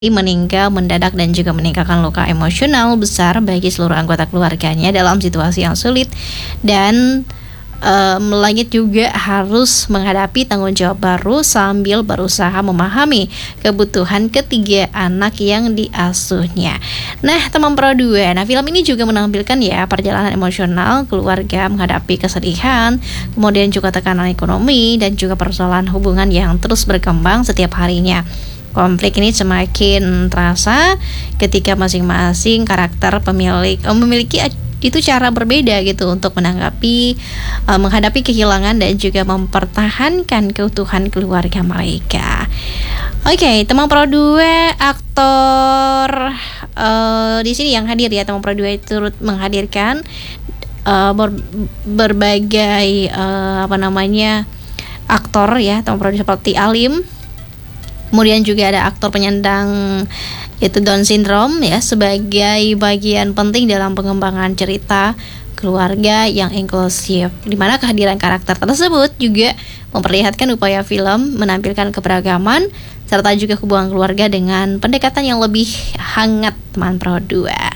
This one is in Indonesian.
meninggal mendadak dan juga meninggalkan luka emosional besar bagi seluruh anggota keluarganya dalam situasi yang sulit, dan Langit juga harus menghadapi tanggung jawab baru sambil berusaha memahami kebutuhan ketiga anak yang diasuhnya. Nah, teman Pro 2, film ini juga menampilkan ya perjalanan emosional keluarga menghadapi kesedihan, kemudian juga tekanan ekonomi dan juga persoalan hubungan yang terus berkembang setiap harinya. Konflik ini semakin terasa ketika masing-masing karakter memiliki itu cara berbeda gitu untuk menghadapi kehilangan dan juga mempertahankan keutuhan keluarga mereka. Oke, teman Pro 2, aktor di sini yang hadir ya, teman Pro 2 turut menghadirkan berbagai aktor ya, teman Pro 2 seperti Alim. Kemudian juga ada aktor penyandang yaitu Down syndrome ya, sebagai bagian penting dalam pengembangan cerita keluarga yang inklusif, di mana kehadiran karakter tersebut juga memperlihatkan upaya film menampilkan keberagaman serta juga hubungan keluarga dengan pendekatan yang lebih hangat, teman Pro 2.